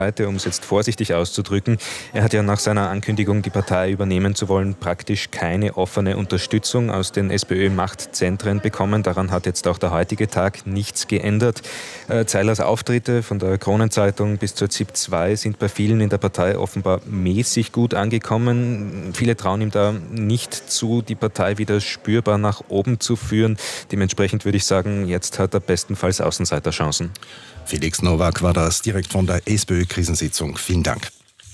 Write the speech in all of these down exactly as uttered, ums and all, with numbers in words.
um es jetzt vorsichtig auszudrücken. Er hat ja nach seiner Ankündigung, die Partei übernehmen zu wollen, praktisch keine offene Unterstützung aus den SPÖ-Machtzentren bekommen. Daran hat jetzt auch der heutige Tag nichts geändert. Äh, Zeilers Auftritte von der Kronenzeitung bis zur Z I P zwei sind bei vielen in der Partei offenbar mäßig gut angekommen. Viele trauen ihm da nicht zu, die Partei wieder spürbar nach oben zu führen. Dementsprechend würde ich sagen, jetzt hat er bestenfalls Außenseiterchancen. Felix Nowak war das direkt von der SPÖ-Krisensitzung. Vielen Dank.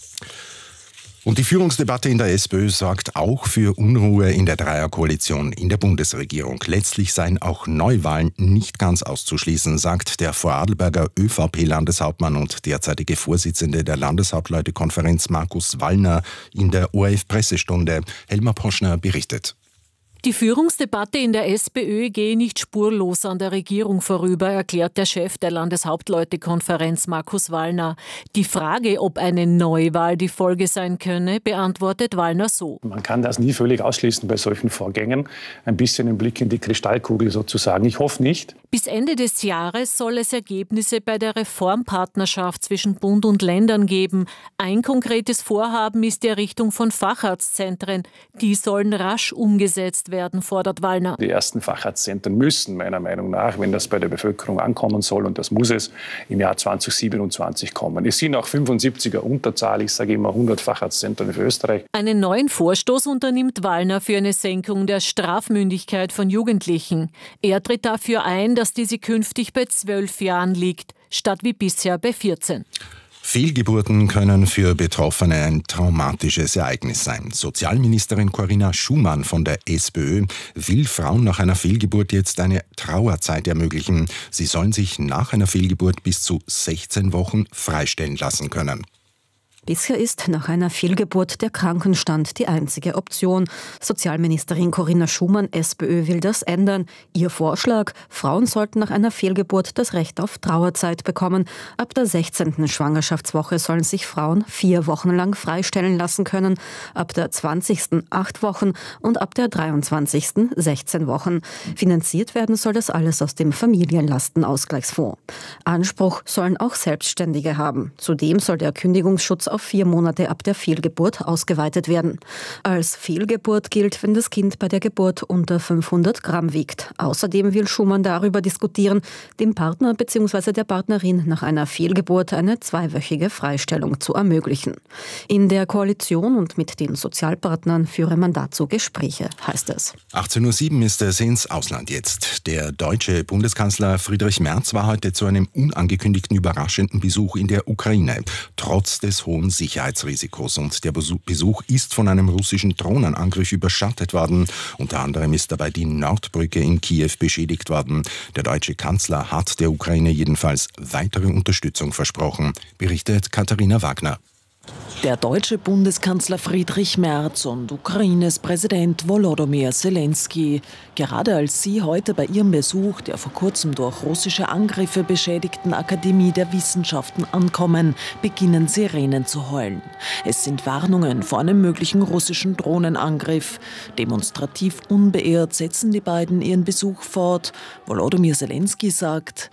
Und die Führungsdebatte in der SPÖ sorgt auch für Unruhe in der Dreierkoalition in der Bundesregierung. Letztlich seien auch Neuwahlen nicht ganz auszuschließen, sagt der Vorarlberger ÖVP-Landeshauptmann und derzeitige Vorsitzende der Landeshauptleutekonferenz Markus Wallner in der O R F-Pressestunde. Helma Poschner berichtet. Die Führungsdebatte in der SPÖ gehe nicht spurlos an der Regierung vorüber, erklärt der Chef der Landeshauptleutekonferenz Markus Wallner. Die Frage, ob eine Neuwahl die Folge sein könne, beantwortet Wallner so. Man kann das nie völlig ausschließen bei solchen Vorgängen. Ein bisschen ein Blick in die Kristallkugel sozusagen. Ich hoffe nicht. Bis Ende des Jahres soll es Ergebnisse bei der Reformpartnerschaft zwischen Bund und Ländern geben. Ein konkretes Vorhaben ist die Errichtung von Facharztzentren. Die sollen rasch umgesetzt werden, fordert Wallner. Die ersten Facharztzentren müssen meiner Meinung nach, wenn das bei der Bevölkerung ankommen soll, und das muss es, im Jahr zweitausendsiebenundzwanzig kommen. Es sind auch fünfundsiebziger Unterzahl, ich sage immer hundert Facharztzentren für Österreich. Einen neuen Vorstoß unternimmt Wallner für eine Senkung der Strafmündigkeit von Jugendlichen. Er tritt dafür ein, dass diese künftig bei zwölf Jahren liegt, statt wie bisher bei vierzehn. Fehlgeburten können für Betroffene ein traumatisches Ereignis sein. Sozialministerin Corinna Schumann von der SPÖ will Frauen nach einer Fehlgeburt jetzt eine Trauerzeit ermöglichen. Sie sollen sich nach einer Fehlgeburt bis zu sechzehn Wochen freistellen lassen können. Bisher ist nach einer Fehlgeburt der Krankenstand die einzige Option. Sozialministerin Corinna Schumann, SPÖ, will das ändern. Ihr Vorschlag: Frauen sollten nach einer Fehlgeburt das Recht auf Trauerzeit bekommen. Ab der sechzehnten Schwangerschaftswoche sollen sich Frauen vier Wochen lang freistellen lassen können, ab der zwanzigsten acht Wochen und ab der dreiundzwanzigsten sechzehn Wochen. Finanziert werden soll das alles aus dem Familienlastenausgleichsfonds. Anspruch sollen auch Selbstständige haben. Zudem soll der Kündigungsschutz auf vier Monate ab der Fehlgeburt ausgeweitet werden. Als Fehlgeburt gilt, wenn das Kind bei der Geburt unter fünfhundert Gramm wiegt. Außerdem will Schumann darüber diskutieren, dem Partner bzw. der Partnerin nach einer Fehlgeburt eine zweiwöchige Freistellung zu ermöglichen. In der Koalition und mit den Sozialpartnern führe man dazu Gespräche, heißt es. achtzehn Uhr sieben ist es ins Ausland jetzt. Der deutsche Bundeskanzler Friedrich Merz war heute zu einem unangekündigten überraschenden Besuch in der Ukraine, trotz des hohen Sicherheitsrisikos. Und der Besuch ist von einem russischen Drohnenangriff überschattet worden. Unter anderem ist dabei die Nordbrücke in Kiew beschädigt worden. Der deutsche Kanzler hat der Ukraine jedenfalls weitere Unterstützung versprochen, berichtet Katharina Wagner. Der deutsche Bundeskanzler Friedrich Merz und Ukraines Präsident Volodymyr Zelensky. Gerade als sie heute bei ihrem Besuch der vor kurzem durch russische Angriffe beschädigten Akademie der Wissenschaften ankommen, beginnen Sirenen zu heulen. Es sind Warnungen vor einem möglichen russischen Drohnenangriff. Demonstrativ unbeirrt setzen die beiden ihren Besuch fort. Volodymyr Zelensky sagt: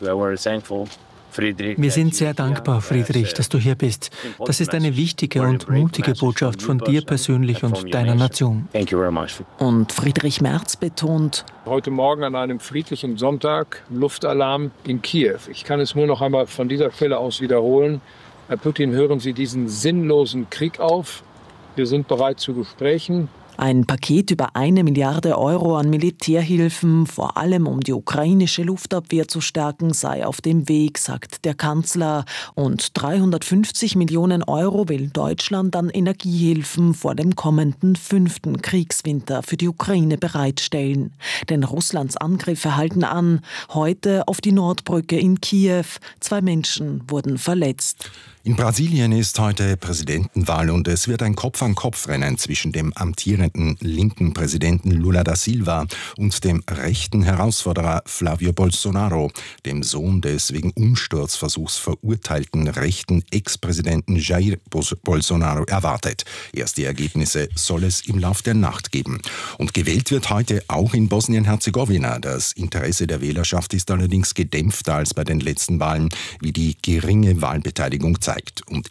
Wir sind sehr dankbar, Friedrich, dass du hier bist. Das ist eine wichtige und mutige Botschaft von dir persönlich und deiner Nation. Und Friedrich Merz betont: Heute Morgen an einem friedlichen Sonntag, Luftalarm in Kiew. Ich kann es nur noch einmal von dieser Stelle aus wiederholen. Herr Putin, hören Sie diesen sinnlosen Krieg auf. Wir sind bereit zu Gesprächen. Ein Paket über eine Milliarde Euro an Militärhilfen, vor allem um die ukrainische Luftabwehr zu stärken, sei auf dem Weg, sagt der Kanzler. Und dreihundertfünfzig Millionen Euro will Deutschland an Energiehilfen vor dem kommenden fünften Kriegswinter für die Ukraine bereitstellen. Denn Russlands Angriffe halten an. Heute auf die Nordbrücke in Kiew. Zwei Menschen wurden verletzt. In Brasilien ist heute Präsidentenwahl und es wird ein Kopf-an-Kopf-Rennen zwischen dem amtierenden linken Präsidenten Lula da Silva und dem rechten Herausforderer Flávio Bolsonaro, dem Sohn des wegen Umsturzversuchs verurteilten rechten Ex-Präsidenten Jair Bolsonaro, erwartet. Erste Ergebnisse soll es im Lauf der Nacht geben. Und gewählt wird heute auch in Bosnien-Herzegowina. Das Interesse der Wählerschaft ist allerdings gedämpfter als bei den letzten Wahlen, wie die geringe Wahlbeteiligung zeigt. Und